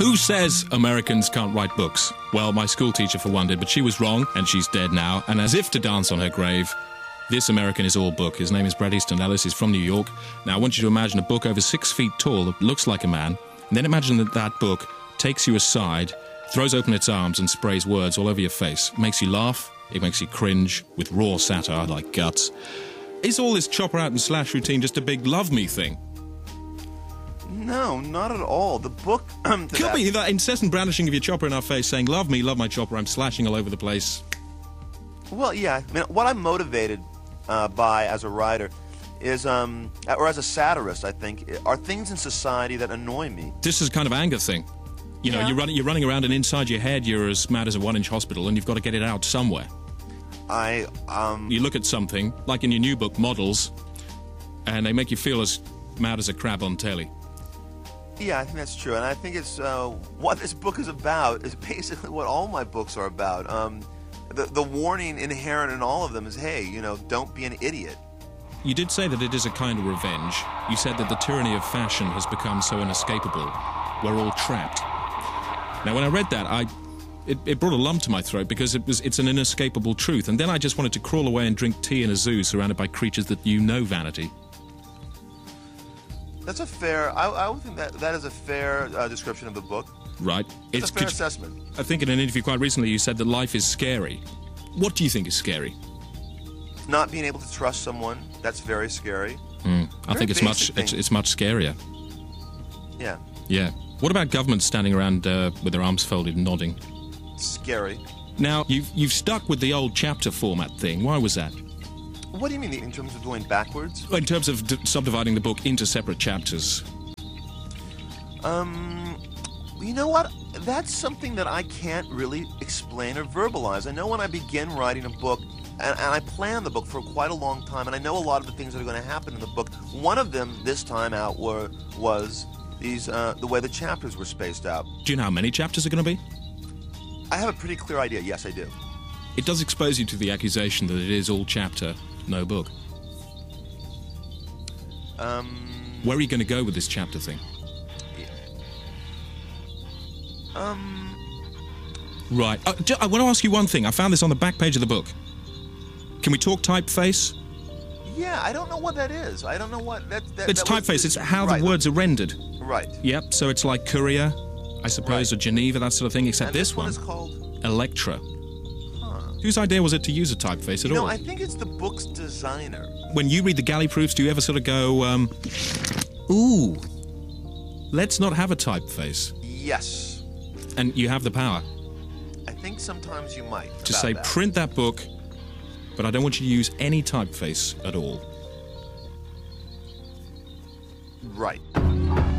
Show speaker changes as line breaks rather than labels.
Who says Americans can't write books? Well, my school teacher for one did, but she was wrong, and she's dead now. And as if to dance on her grave, this American is all book. His name is Bret Easton Ellis. He's from New York. Now, I want you to imagine a book over 6 feet tall that looks like a man, and then imagine that that book takes you aside, throws open its arms, and sprays words all over your face. It makes you laugh. It makes you cringe with raw satire like guts. Is all this chopper out and slash routine just a big love me thing?
No, not at all. The book...
Could be that incessant brandishing of your chopper in our face saying, love me, love my chopper, I'm slashing all over the place.
Well, yeah. I mean, what I'm motivated by as a writer is, or as a satirist, I think, are things in society that annoy me.
This is kind of anger thing. You know,
Yeah.
you're running around and inside your head you're as mad as a 1-inch hospital and you've got to get it out somewhere. You look at something, like in your new book, Models, and they make you feel as mad as a crab on telly.
Yeah, I think that's true, and I think it's what this book is about is basically what all my books are about. The warning inherent in all of them is, hey, you know, don't be an idiot.
You did say that it is a kind of revenge. You said that the tyranny of fashion has become so inescapable. We're all trapped. Now, when I read that, it brought a lump to my throat because it's an inescapable truth, and then I just wanted to crawl away and drink tea in a zoo surrounded by creatures that you know vanity.
That's a fair... I would think that is a fair description of the book.
Right.
It's a fair assessment.
I think in an interview quite recently you said that life is scary. What do you think is scary?
Not being able to trust someone, that's very scary.
I think it's much scarier.
Yeah.
Yeah. What about governments standing around with their arms folded and nodding?
Scary.
Now, you've stuck with the old chapter format thing. Why was that?
What do you mean in terms of going backwards?
In terms of subdividing the book into separate chapters.
You know what? That's something that I can't really explain or verbalize. I know when I begin writing a book, and I plan the book for quite a long time, and I know a lot of the things that are going to happen in the book. One of them this time out was these the way the chapters were spaced out.
Do you know how many chapters are going to be?
I have a pretty clear idea. Yes, I do.
It does expose you to the accusation that it is all chapter, no book. Where are you going to go with this chapter thing? Right. I want to ask you one thing. I found this on the back page of the book. Can we talk typeface?
Yeah, I don't know what that is. I don't know what that
It's typeface. It's how
right.
the words are rendered.
Right.
Yep. So it's like Courier, I suppose,
Right.
or Geneva, that sort of thing. Except
And
this
one
one,
is called...
Electra.
Huh.
Whose idea was it to use a typeface at
You know,
all?
I think it's the book's designer.
When you read the galley proofs, do you ever sort of go, ooh, let's not have a typeface?
Yes.
And you have the power
I think sometimes you might.
to
about
say,
that.
print that book, but I don't want you to use any typeface at all.
Right.